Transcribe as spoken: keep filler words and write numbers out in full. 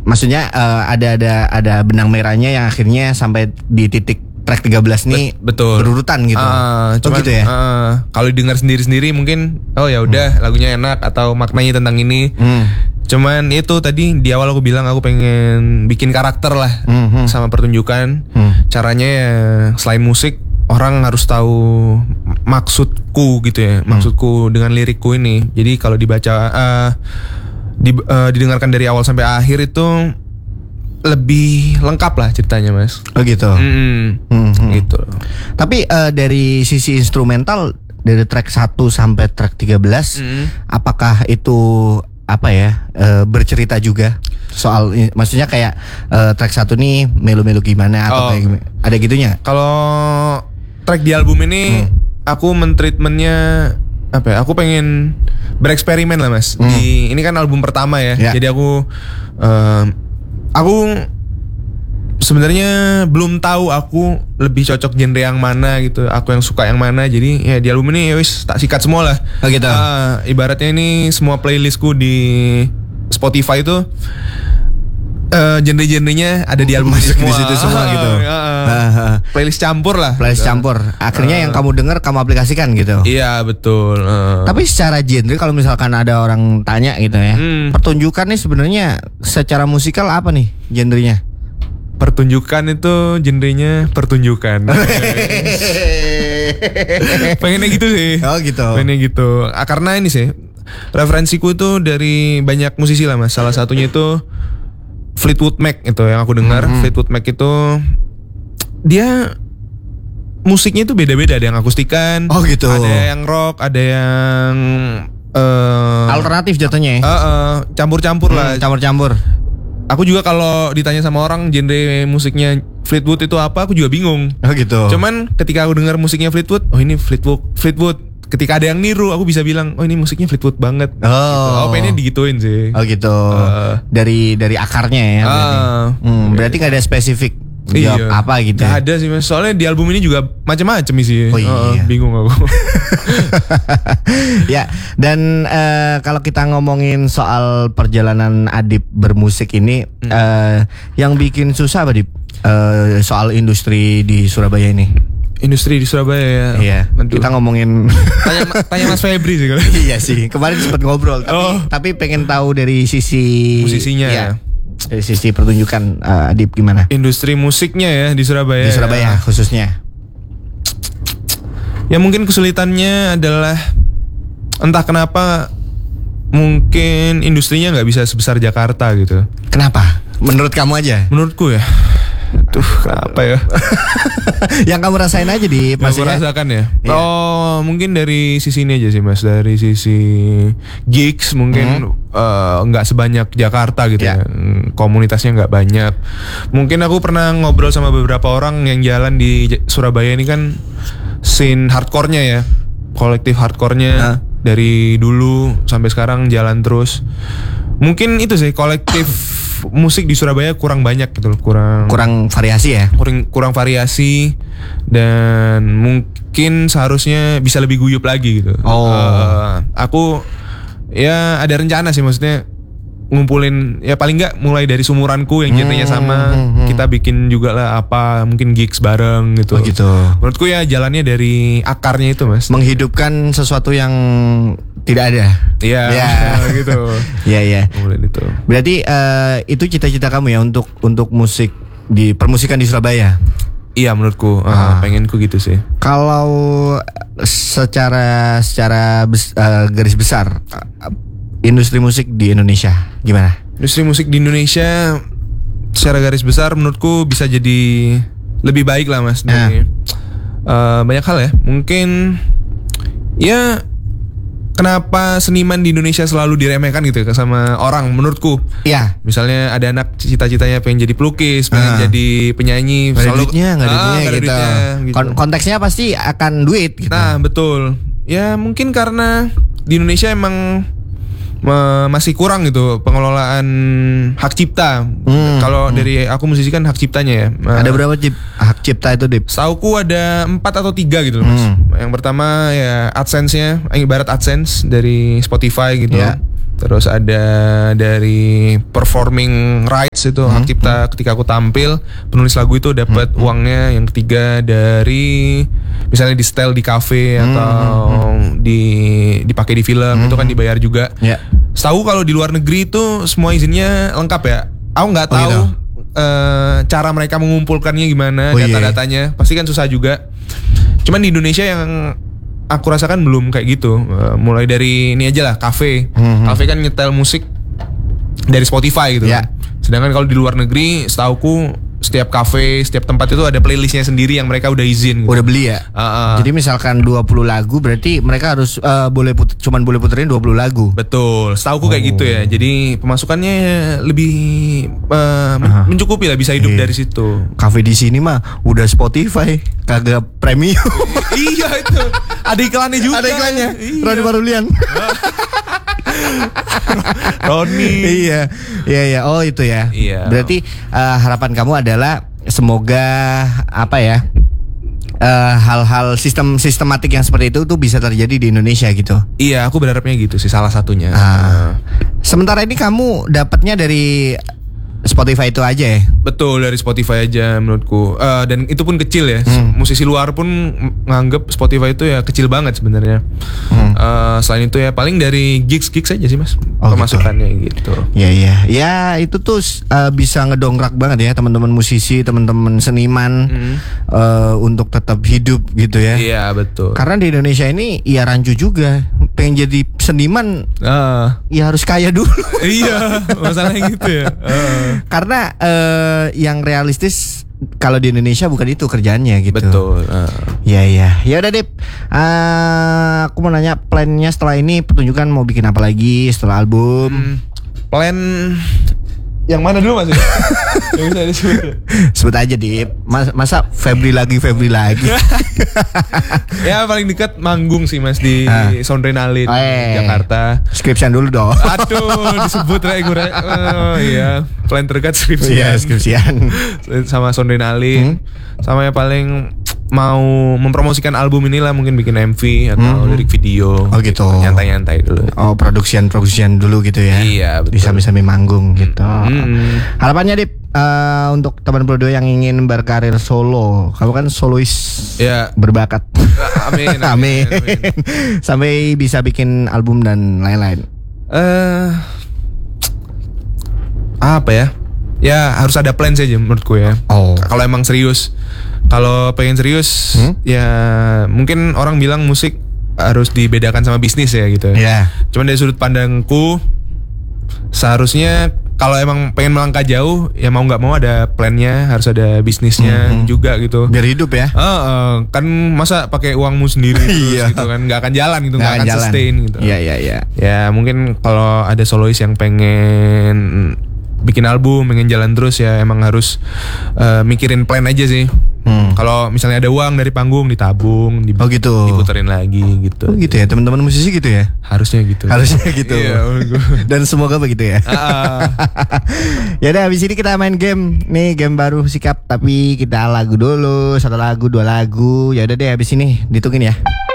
maksudnya uh, ada ada ada benang merahnya yang akhirnya sampai di titik track tiga belas nih betul berurutan gitu. Uh, oh cuman, gitu ya. Uh, kalau didengar sendiri-sendiri mungkin oh ya udah hmm. lagunya enak atau maknanya tentang ini. Hmm. Cuman itu tadi di awal aku bilang aku pengen bikin karakter lah hmm. sama pertunjukan. Hmm. Caranya ya selain musik orang harus tahu maksudku gitu ya. Maksudku hmm. dengan lirikku ini. Jadi kalau dibaca uh, di, uh, didengarkan dari awal sampai akhir itu lebih lengkap lah ceritanya mas. Oh gitu. Mm-hmm. Mm-hmm. Gitu. Tapi uh, dari sisi instrumental dari track satu sampai track tiga belas mm-hmm. apakah itu apa ya uh, bercerita juga soal maksudnya kayak uh, track satu nih melu-melu gimana atau oh. kayak ada gitunya? Kalau track di album ini hmm. aku mentreatmentnya apa ya? Aku pengen bereksperimen lah mas. Hmm. Di ini kan album pertama ya. ya. Jadi aku uh, Aku sebenarnya belum tahu aku lebih cocok genre yang mana gitu. Aku yang suka yang mana. Jadi ya di album ini ya wis tak sikat semua lah. Oh gitu. Uh, ibaratnya ini semua playlistku di Spotify itu uh, genre-genrenya ada di album ini semua. Di situ semua gitu. Uh, uh, uh, playlist campur lah. Playlist gitu. Campur. Akhirnya uh, yang kamu dengar kamu aplikasikan gitu. Iya betul. Uh. Tapi secara genre kalau misalkan ada orang tanya gitu ya, hmm. pertunjukan nih sebenarnya secara musikal apa nih genrenya? Pertunjukan itu genrenya pertunjukan. Pengennya gitu sih. Oh gitu. Pengennya gitu. Ah, karena ini sih referensiku itu dari banyak musisi lah mas. Salah satunya itu Fleetwood Mac itu yang aku dengar. Mm-hmm. Fleetwood Mac itu dia musiknya itu beda-beda. Ada yang akustikan, oh gitu. Ada yang rock, ada yang uh, alternatif jatuhnya ya. Uh, uh, campur-campur hmm, lah. Campur-campur. Aku juga kalau ditanya sama orang genre musiknya Fleetwood itu apa, aku juga bingung. Oh gitu. Cuman ketika aku dengar musiknya Fleetwood, oh ini Fleetwood, Fleetwood. Ketika ada yang niru, aku bisa bilang, oh ini musiknya Fleetwood banget. Oh, gitu. Oh pengennya digituin sih. Oh gitu. Uh, dari dari akarnya ya. Uh, berarti hmm, berarti nggak ada spesifik. Iya. Apa gitu? Gak ada sih mas. Soalnya di album ini juga macam-macam sih. Oh iya. Uh, bingung aku. Ya. Dan uh, kalau kita ngomongin soal perjalanan Adip bermusik ini, hmm. uh, yang bikin susah apa Dip? Uh, soal industri di Surabaya ini. Industri di Surabaya ya. Iya. Aduh. Kita ngomongin tanya, tanya Mas Febri sih kalau. Iya sih. Kemarin sempat ngobrol. Tapi, oh. tapi pengen tahu dari sisi musisinya. Ya, dari sisi pertunjukan uh, Adip gimana? Industri musiknya ya di Surabaya. Di Surabaya ya. Khususnya. Ya mungkin kesulitannya adalah entah kenapa mungkin industrinya nggak bisa sebesar Jakarta gitu. Kenapa? Menurut kamu aja? Menurutku ya. Tuh apa ya? Yang kamu rasain aja di Mas. Yang aku rasakan ya. Iya. Oh mungkin dari sisi ini aja sih mas. Dari sisi gigs mungkin nggak hmm. uh, sebanyak Jakarta gitu yeah. ya. Komunitasnya nggak banyak. Mungkin aku pernah ngobrol sama beberapa orang yang jalan di Surabaya ini kan scene hardcore-nya ya. Kolektif hardcore-nya nah. dari dulu sampai sekarang jalan terus. Mungkin itu sih kolektif musik di Surabaya kurang banyak gitu loh, kurang kurang variasi ya. Kurang kurang variasi dan mungkin seharusnya bisa lebih guyup lagi gitu. Oh. Uh, aku ya ada rencana sih maksudnya ngumpulin ya paling nggak mulai dari sumuranku yang genrenya hmm, sama hmm, hmm. kita bikin juga lah apa mungkin gigs bareng gitu. Oh gitu. Menurutku ya jalannya dari akarnya itu mas. Menghidupkan sesuatu yang tidak ada. Iya. Ya. gitu. Iya iya. Itu. Berarti uh, itu cita-cita kamu ya untuk untuk musik di permusikan di Surabaya. Iya menurutku uh, ah. pengenku gitu sih. Kalau secara secara bes, uh, garis besar uh, industri musik di Indonesia gimana? Industri musik di Indonesia secara garis besar menurutku bisa jadi lebih baik lah mas dari uh, banyak hal ya. Mungkin ya kenapa seniman di Indonesia selalu diremehkan gitu sama orang menurutku. Iya. Misalnya ada anak cita-citanya pengen jadi pelukis, pengen uh. jadi penyanyi, gak ada selalu duitnya, gak ada ah, duitnya, gak ada gitu. duitnya gitu. Kon- konteksnya pasti akan duit gitu. Nah betul. Ya mungkin karena di Indonesia emang me- masih kurang gitu pengelolaan hak cipta. Hmm, Kalau hmm. dari aku musisi kan hak ciptanya ya. Ada berapa cip hak cipta itu Dip? Sauku ada empat atau tiga gitu mas. Hmm. Yang pertama ya AdSense-nya, ibarat AdSense dari Spotify gitu. Yeah. Terus ada dari performing rights itu Hmm. hak cipta ketika aku tampil, penulis lagu itu dapat Hmm. uangnya. Yang ketiga dari misalnya di setel di kafe Hmm. atau di dipakai di film itu kan dibayar juga. Ya. Setahu kalau di luar negeri itu semua izinnya lengkap ya. Aku nggak Oh, tahu gitu. eh, cara mereka mengumpulkannya gimana, Oh, iya. data-datanya. Pasti kan susah juga. Cuman di Indonesia yang aku rasakan belum kayak gitu. Eh, mulai dari ini aja lah, kafe. Mhm. Kafe kan nyetel musik dari Spotify gitu Ya. kan. Sedangkan kalau di luar negeri, setauku setiap kafe, setiap tempat itu ada playlistnya sendiri yang mereka udah izin gitu. Udah beli ya? Ah, ah. Jadi misalkan dua puluh lagu berarti mereka harus eh, boleh put- cuman boleh puterin dua puluh lagu. Betul, setauku kayak gitu ya. Jadi pemasukannya lebih eh, men- Aha. mencukupi lah, bisa hidup Iya. dari situ. Kafe di sini mah udah Spotify, kagak premium. Iya itu. Ada iklannya juga. Ada iklannya. Iya. Roni Parulian. Roni. Iya, iya, iya. Oh itu ya. Iya. Berarti eh, harapan kamu adalah semoga apa ya? eh, hal-hal sistem sistematik yang seperti itu tuh bisa terjadi di Indonesia gitu. Iya, aku berharapnya gitu sih, salah satunya. Ah. Sementara ini kamu dapatnya dari Spotify itu aja ya? Betul, dari Spotify aja menurutku. Eh, dan itu pun kecil ya. Musisi luar pun nganggep Spotify itu ya kecil banget sebenarnya. Hmm. Eh, selain itu ya paling dari gigs-gigs aja sih mas, Oh, pemasukannya gitu. Ya ya, ya itu tuh uh, bisa ngedongkrak banget ya teman-teman musisi, teman-teman seniman Hmm. uh, untuk tetap hidup gitu ya. Iya betul. Karena di Indonesia ini ya rancu juga, pengen jadi seniman Ah, ya harus kaya dulu. iya, masalahnya gitu ya. Ah. Karena uh, yang realistis kalau di Indonesia bukan itu kerjaannya gitu. Betul. ah. Ya ya, ya udah Dip. Uh, aku mau nanya plannya setelah ini pertunjukan mau bikin apa lagi setelah album? Hmm, plan yang mana dulu mas? Yang bisa disebut. Sebut aja Dip. Mas, masa Febri lagi Febri lagi. Ya paling dekat manggung sih mas di Ah. Sondrenalin Eh. Jakarta. Skripsian dulu dong. Aduh, disebut Ray gue. Oh iya, plan terdekat skripsian. Iya, skripsian. Sama Sondrenalin. Sama yang paling mau mempromosikan album inilah, mungkin bikin M V atau Hmm. lirik video. Oh, gitu. Nyantai-nyantai dulu. Oh, produksian produksian dulu gitu ya. Iya, betul. Bisa bisa manggung gitu. Hmm. Harapannya Dip eh, untuk teman Prodo yang ingin berkarir solo. Kamu kan solois Ya. berbakat. Amin. Amin. Amin. amin. Sampai bisa bikin album dan lain-lain. Eh, apa ya? Ya harus ada plan saja menurutku ya. Oh. Kalau emang serius, kalau pengen serius, Hmm? ya mungkin orang bilang musik harus dibedakan sama bisnis ya gitu. Ya. Cuman dari sudut pandangku, seharusnya kalau emang pengen melangkah jauh, ya mau nggak mau ada plannya, harus ada bisnisnya Mhm. juga gitu. Biar hidup ya. Ah, ah, kan masa pakai uangmu sendiri terus Iya. gitu kan, nggak akan jalan gitu, nggak Nggak akan jalan. sustain gitu. Iya iya iya. Ya mungkin kalau ada solois yang pengen bikin album, pengen jalan terus, ya emang harus eh, mikirin plan aja sih. Hmm. Kalau misalnya ada uang dari panggung, ditabung, dibu- Oh, gitu. diputerin lagi gitu. Oh gitu ya, teman-teman musisi gitu ya. Harusnya gitu. Harusnya gitu. Iya, menurut gua. Dan semoga begitu ya. Ah, Ya udah habis ini kita main game. Nih game baru Sikap, tapi kita lagu dulu, satu lagu, dua lagu. Ya udah deh habis ini ditungguin ya.